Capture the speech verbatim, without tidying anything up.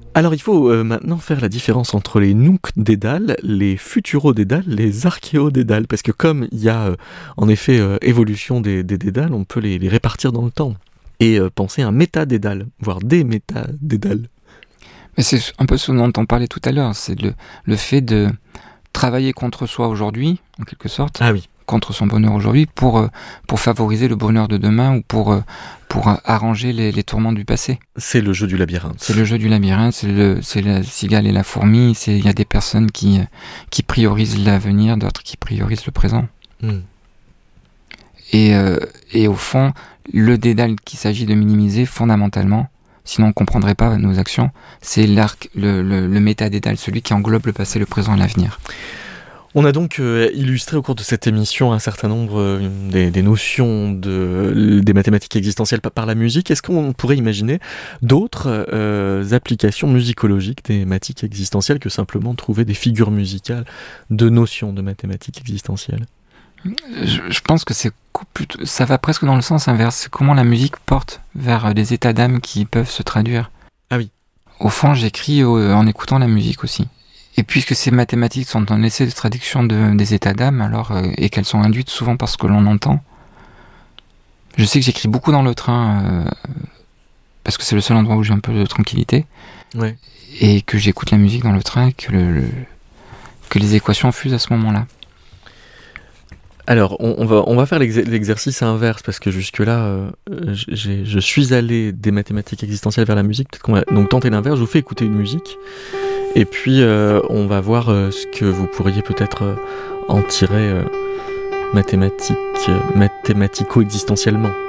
Alors il faut euh, maintenant faire la différence entre les Nunc-Dédales, les Futuro-Dédales, les Archéo-Dédales, parce que comme il y a euh, en effet euh, évolution des, des dédales, on peut les, les répartir dans le temps et euh, penser à un métadédale, voire des métadédales. Mais c'est un peu ce dont on parlait tout à l'heure, c'est le, le fait de travailler contre soi aujourd'hui, en quelque sorte, ah oui. contre son bonheur aujourd'hui, pour, pour favoriser le bonheur de demain ou pour, pour arranger les, les tourments du passé. C'est le jeu du labyrinthe. C'est le jeu du labyrinthe, c'est, le, c'est la cigale et la fourmi, il y a des personnes qui, qui priorisent l'avenir, d'autres qui priorisent le présent. Mm. Et, euh, et au fond, le dédale qu'il s'agit de minimiser fondamentalement, sinon on ne comprendrait pas nos actions, c'est l'arc, le, le, le métadédale, celui qui englobe le passé, le présent et l'avenir. On a donc euh, illustré au cours de cette émission un certain nombre euh, des, des notions de, des mathématiques existentielles par la musique. Est-ce qu'on pourrait imaginer d'autres euh, applications musicologiques des mathématiques existentielles que simplement trouver des figures musicales de notions de mathématiques existentielles ? Je, je pense que c'est plutôt, ça va presque dans le sens inverse. C'est comment la musique porte vers des états d'âme qui peuvent se traduire. Ah oui. Au fond, j'écris euh, en écoutant la musique aussi. Et puisque ces mathématiques sont un essai de traduction de, des états d'âme, alors, euh, et qu'elles sont induites souvent par ce que l'on entend, je sais que j'écris beaucoup dans le train, euh, parce que c'est le seul endroit où j'ai un peu de tranquillité, ouais. Et que j'écoute la musique dans le train, et que, le, le, que les équations fusent à ce moment-là. Alors, on, on, va, on va faire l'exer- l'exercice inverse, parce que jusque-là, euh, j'ai, je suis allé des mathématiques existentielles vers la musique. Peut-être qu'on va donc tenter l'inverse. Je vous fais écouter une musique, et puis euh, on va voir euh, ce que vous pourriez peut-être euh, en tirer euh, mathématique, euh, mathématico-existentiellement.